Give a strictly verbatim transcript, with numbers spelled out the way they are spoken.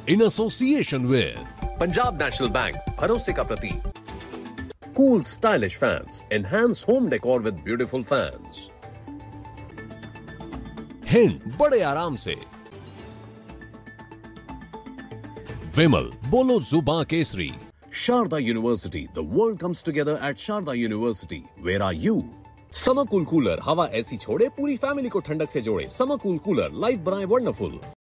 in association with Punjab National Bank, भरोसे का प्रतीक. Cool stylish fans enhance home decor with beautiful fans. Hind बड़े आराम से. विमल बोलो जुबां Kesari. Sharda University, the world comes together at Sharda University. Where are you? Summer Cool Cooler, हवा ऐसी छोड़े पूरी फैमिली को ठंडक से जोड़े. Summer Cool Cooler, लाइफ बनाए वंडरफुल.